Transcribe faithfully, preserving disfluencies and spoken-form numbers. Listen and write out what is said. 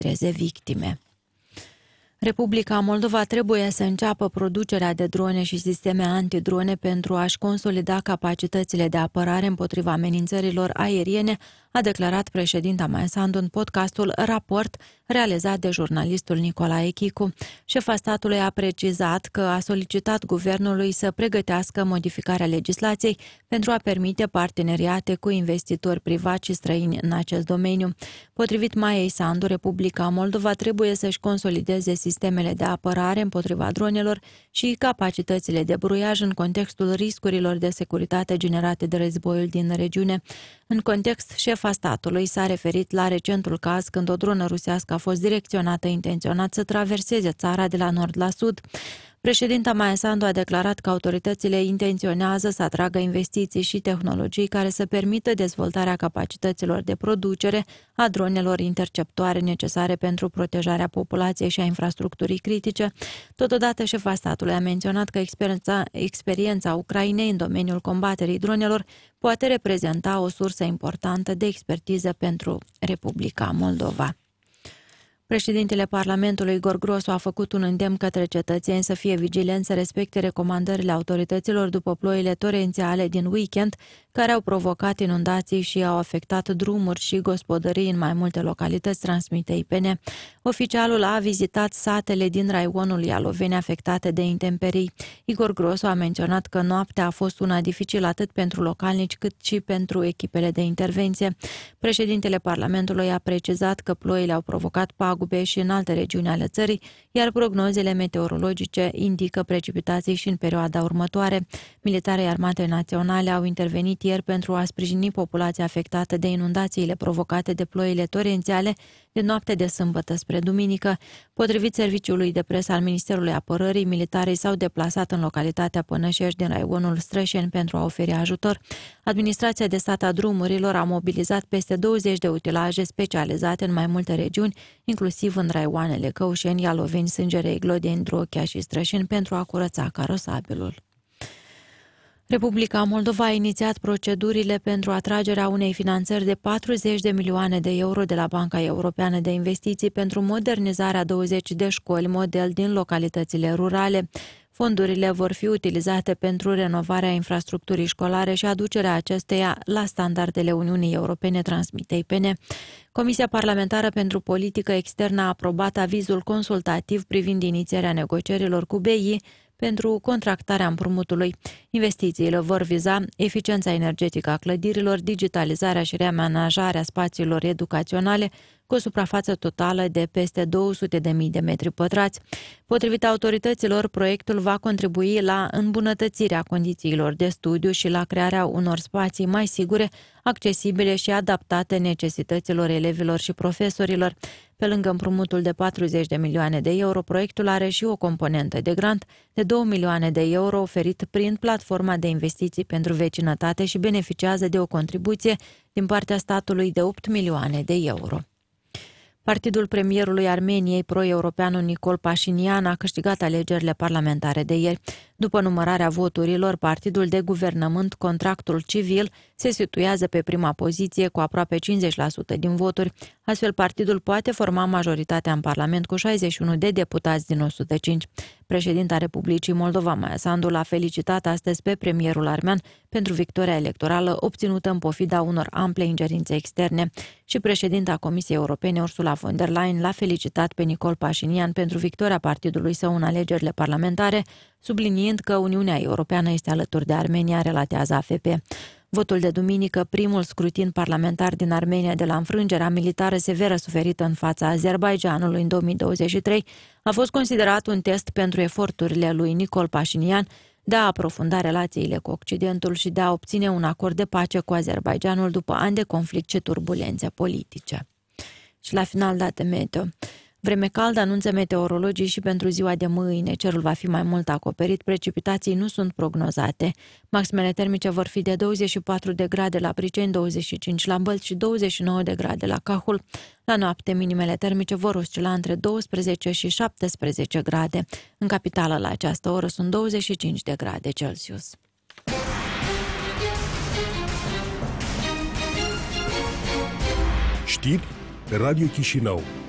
înregistreze victime. Republica Moldova trebuie să înceapă producerea de drone și sisteme antidrone pentru a-și consolida capacitățile de apărare împotriva amenințărilor aeriene, a declarat președinta Maia Sandu în podcastul Raport, realizat de jurnalistul Nicolae Chicu. Șefa statului a precizat că a solicitat guvernului să pregătească modificarea legislației pentru a permite parteneriate cu investitori privați și străini în acest domeniu. Potrivit Maiei Sandu, Republica Moldova trebuie să-și consolideze sistemele de apărare împotriva dronelor și capacitățile de bruiaj în contextul riscurilor de securitate generate de războiul din regiune. În context, șefa statului s-a referit la recentul caz când o dronă rusească a fost direcționată intenționat să traverseze țara de la nord la sud. Președinta Maia Sandu a declarat că autoritățile intenționează să atragă investiții și tehnologii care să permită dezvoltarea capacităților de producere a dronelor interceptoare necesare pentru protejarea populației și a infrastructurii critice. Totodată, șefa statului a menționat că experiența, experiența Ucrainei în domeniul combaterii dronelor poate reprezenta o sursă importantă de expertiză pentru Republica Moldova. Președintele Parlamentului Igor Grosu a făcut un îndemn către cetățeni să fie vigilenți, să respecte recomandările autorităților după ploile torențiale din weekend, care au provocat inundații și au afectat drumuri și gospodării în mai multe localități, transmite I P N. Oficialul a vizitat satele din raionul Ialoveni afectate de intemperii. Igor Grosu a menționat că noaptea a fost una dificilă atât pentru localnici cât și pentru echipele de intervenție. Președintele Parlamentului a precizat că ploile au provocat pagube și în alte regiuni ale țării, iar prognozele meteorologice indică precipitații și în perioada următoare. Militarii Armatei Naționale au intervenit ieri pentru a sprijini populația afectată de inundațiile provocate de ploile torențiale de noapte de sâmbătă spre duminică. Potrivit serviciului de presă al Ministerului Apărării, militarii s-au deplasat în localitatea Pănășești din raionul Strășeni pentru a oferi ajutor. Administrația de stat a drumurilor a mobilizat peste douăzeci de utilaje specializate în mai multe regiuni, inclusiv în raioanele Căușeni, Ialoveni, Sângerei, Glodeni, Drochea și Strășeni, pentru a curăța carosabilul. Republica Moldova a inițiat procedurile pentru atragerea unei finanțări de patruzeci de milioane de euro de la Banca Europeană de Investiții pentru modernizarea douăzeci de școli model din localitățile rurale. Fondurile vor fi utilizate pentru renovarea infrastructurii școlare și aducerea acesteia la standardele Uniunii Europene, transmite I P N. Comisia Parlamentară pentru Politică Externă a aprobat avizul consultativ privind inițierea negocierilor cu B I pentru contractarea împrumutului. Investițiile vor viza eficiența energetică a clădirilor, digitalizarea și reamenajarea spațiilor educaționale, cu o suprafață totală de peste două sute de mii de metri pătrați. Potrivit autorităților, proiectul va contribui la îmbunătățirea condițiilor de studiu și la crearea unor spații mai sigure, accesibile și adaptate necesităților elevilor și profesorilor. Pe lângă împrumutul de patruzeci de milioane de euro, proiectul are și o componentă de grant de două milioane de euro oferit prin platforma de investiții pentru vecinătate și beneficiază de o contribuție din partea statului de opt milioane de euro. Partidul premierului Armeniei, pro-europeanul Nicol Pașinian, a câștigat alegerile parlamentare de ieri. După numărarea voturilor, partidul de guvernământ Contractul Civil se situează pe prima poziție cu aproape cincizeci la sută din voturi. Astfel, partidul poate forma majoritatea în Parlament cu șaizeci și unu de deputați din o sută cinci. Președinta Republicii Moldova, Maia Sandu, l-a felicitat astăzi pe premierul armean pentru victoria electorală obținută în pofida unor ample ingerințe externe. Și președinta Comisiei Europene, Ursula von der Leyen, l-a felicitat pe Nicol Pașinian pentru victoria partidului său în alegerile parlamentare, subliniind că Uniunea Europeană este alături de Armenia, relatează A F P. Votul de duminică, primul scrutin parlamentar din Armenia de la înfrângerea militară severă suferită în fața Azerbaidjanului în două mii douăzeci și trei, a fost considerat un test pentru eforturile lui Nicol Pașinian de a aprofunda relațiile cu Occidentul și de a obține un acord de pace cu Azerbaidjanul după ani de conflict și turbulențe politice. Și la final, date meteo. Vreme caldă anunță meteorologii și pentru ziua de mâine. Cerul va fi mai mult acoperit, precipitații nu sunt prognozate. Maximele termice vor fi de douăzeci și patru de grade la Priceni, douăzeci și cinci la Bălți și douăzeci și nouă de grade la Cahul. La noapte, minimele termice vor oscila între douăsprezece și șaptesprezece grade. În capitală, la această oră, sunt douăzeci și cinci de grade Celsius. Știri pe Radio Chișinău.